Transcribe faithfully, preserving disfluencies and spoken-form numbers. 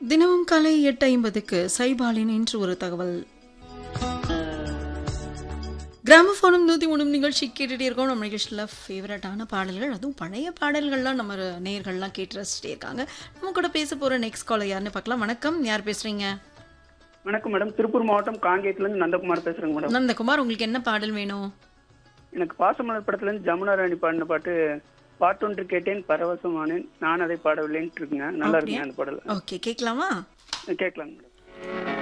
தினமும் காலை எட்டு ஐம்பதுக்கு சைபாலின் இன்று ஒரு தகவல். கிராமபோனும் நூத்தி மூணு நிகழ்ச்சி கேட்டுட்டே இருக்கோம். நம்ம நிகழ்ச்சியில் ஃபேவரட்டான பாடல்கள், அதுவும் பழைய பாடல்கள்லாம் நம்ம நேயர்கள்லாம் கேட்டு ரசிச்சிட்டே இருக்காங்க. நம்ம கூட பேச போற நெக்ஸ்ட் காலர் யாருன்னு பார்க்கலாம். வணக்கம், யார் பேசுறீங்க? வணக்கம் மேடம், திருப்பூர் மாவட்டம் காங்கேயத்துல இருந்து நந்தகுமார் பேசுறேங்க மேடம். நந்தகுமார், உங்களுக்கு என்ன பாடல் வேணும்? எனக்கு பாசமலர் படத்துல இருந்து ஜமுனா ராணி பாடின பாட்டு பாட்டொன்று கேட்டேன் பரவசமானேன் நான் அதை பாடவில்லைன்ட்டு இருக்குங்க. நல்லா இருக்குங்க அந்த பாடல். ஓகே, கேட்கலாமா? கேட்கலாங்க மேடம்.